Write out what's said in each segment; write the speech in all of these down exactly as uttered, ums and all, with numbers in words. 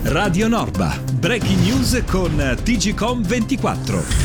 Radio Norba, breaking news con T G C O M ventiquattro.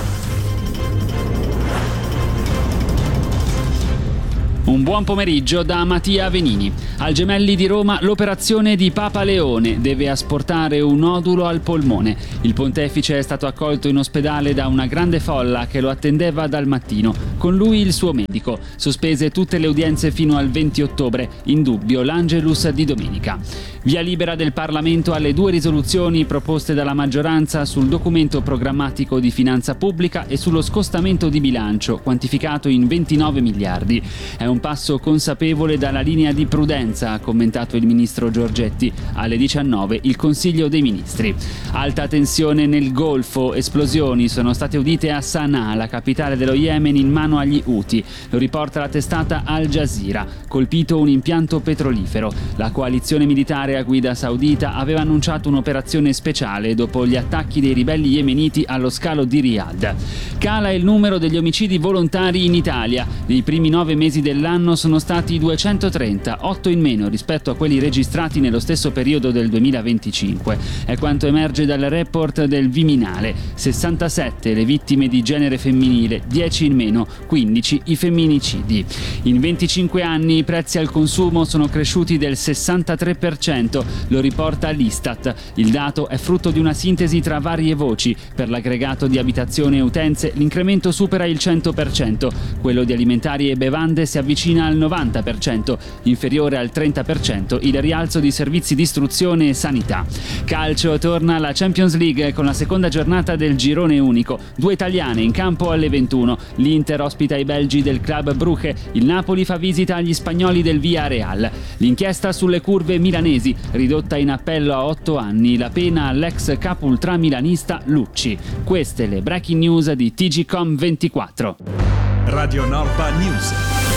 Un buon pomeriggio da Mattia Venini. Al Gemelli di Roma l'operazione di Papa Leone, deve asportare un nodulo al polmone. Il pontefice è stato accolto in ospedale da una grande folla che lo attendeva dal mattino. Con lui il suo medico. Sospese tutte le udienze fino al venti ottobre, in dubbio l'Angelus di domenica. Via libera del Parlamento alle due risoluzioni proposte dalla maggioranza sul documento programmatico di finanza pubblica e sullo scostamento di bilancio, quantificato in ventinove miliardi. È un passo consapevole dalla linea di prudenza, ha commentato il ministro Giorgetti. Alle diciannove il Consiglio dei Ministri. Alta tensione nel Golfo, esplosioni sono state udite a Sana'a, la capitale dello Yemen, in mano agli Houthi. Lo riporta la testata Al Jazeera. Colpito un impianto petrolifero. La coalizione militare a guida saudita aveva annunciato un'operazione speciale dopo gli attacchi dei ribelli yemeniti allo scalo di Riyadh. Cala il numero degli omicidi volontari in Italia. Nei primi nove mesi dell'anno sono stati duecentotrenta, otto in meno rispetto a quelli registrati nello stesso periodo del duemilaventicinque. È quanto emerge dal report del Viminale. sessantasette le vittime di genere femminile, dieci in meno, quindici i femminicidi. In venticinque anni i prezzi al consumo sono cresciuti del sessantatré per cento, lo riporta l'Istat. Il dato è frutto di una sintesi tra varie voci. Per l'aggregato di abitazione e utenze l'incremento supera il cento per cento, quello di alimentari e bevande si avvicina al novanta per cento, inferiore al trenta per cento il rialzo di servizi di istruzione e sanità. Calcio, torna la Champions League con la seconda giornata del girone unico. Due italiane in campo alle ventuno. L'Inter ospita i belgi del Club Brugge, il Napoli fa visita agli spagnoli del Villarreal. L'inchiesta sulle curve milanesi, ridotta in appello a otto anni, la pena all'ex capo ultramilanista Lucci. Queste le breaking news di T G C O M ventiquattro. Radio Norba News.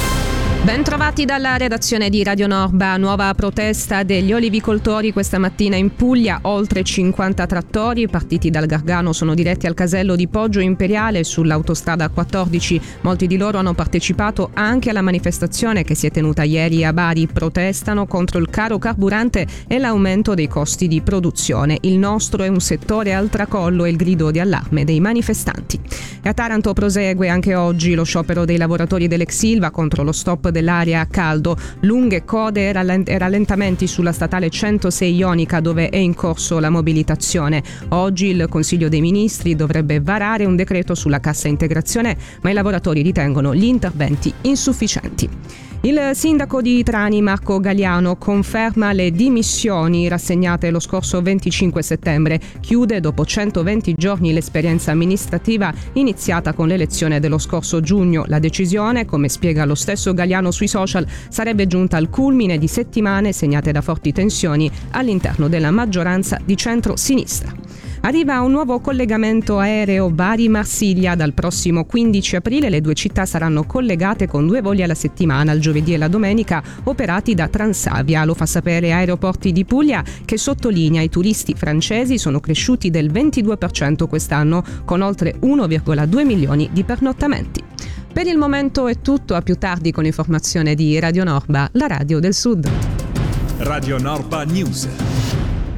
Ben trovati dalla redazione di Radio Norba. Nuova protesta degli olivicoltori questa mattina in Puglia. Oltre cinquanta trattori partiti dal Gargano sono diretti al casello di Poggio Imperiale sull'autostrada quattordici. Molti di loro hanno partecipato anche alla manifestazione che si è tenuta ieri a Bari. Protestano contro il caro carburante e l'aumento dei costi di produzione. Il nostro è un settore al tracollo, è il grido di allarme dei manifestanti. E a Taranto prosegue anche oggi lo sciopero dei lavoratori dell'ex Ilva contro lo stop dell'area a caldo, lunghe code e rallentamenti sulla statale centosei Ionica dove è in corso la mobilitazione. Oggi il Consiglio dei Ministri dovrebbe varare un decreto sulla cassa integrazione, ma i lavoratori ritengono gli interventi insufficienti. Il sindaco di Trani, Marco Galliano, conferma le dimissioni rassegnate lo scorso venticinque settembre. Chiude dopo centoventi giorni l'esperienza amministrativa iniziata con l'elezione dello scorso giugno. La decisione, come spiega lo stesso Galliano sui social, sarebbe giunta al culmine di settimane segnate da forti tensioni all'interno della maggioranza di centro-sinistra. Arriva un nuovo collegamento aereo Bari-Marsiglia. Dal prossimo quindici aprile le due città saranno collegate con due voli alla settimana, il giovedì e la domenica, operati da Transavia. Lo fa sapere Aeroporti di Puglia, che sottolinea i turisti francesi sono cresciuti del ventidue per cento quest'anno, con oltre uno virgola due milioni di pernottamenti. Per il momento è tutto, a più tardi con l'informazione di Radio Norba, la radio del Sud. Radio Norba News.